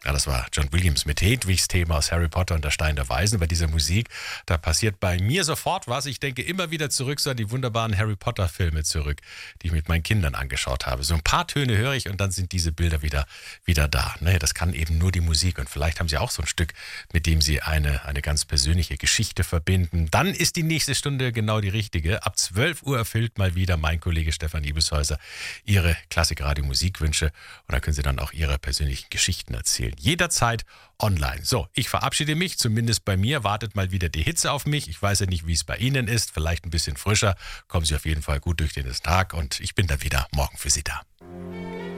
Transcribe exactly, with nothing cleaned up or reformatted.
Ja, das war John Williams mit Hedwigs Thema aus Harry Potter und der Stein der Weisen. Bei dieser Musik, da passiert bei mir sofort was. Ich denke immer wieder zurück so an die wunderbaren Harry Potter Filme zurück, die ich mit meinen Kindern angeschaut habe. So ein paar Töne höre ich und dann sind diese Bilder wieder, wieder da. Ne, das kann eben nur die Musik und vielleicht haben Sie auch so ein Stück, mit dem Sie eine, eine ganz persönliche Geschichte verbinden. Dann ist die nächste Stunde genau die richtige. Ab zwölf Uhr erfüllt mal wieder mein Kollege Stefan Liebeshäuser Ihre Klassikradio-Musikwünsche und da können Sie dann auch Ihre persönlichen Geschichten erzählen. Jederzeit online. So, ich verabschiede mich, zumindest bei mir. Wartet mal wieder die Hitze auf mich. Ich weiß ja nicht, wie es bei Ihnen ist. Vielleicht ein bisschen frischer. Kommen Sie auf jeden Fall gut durch den Tag und ich bin dann wieder morgen für Sie da.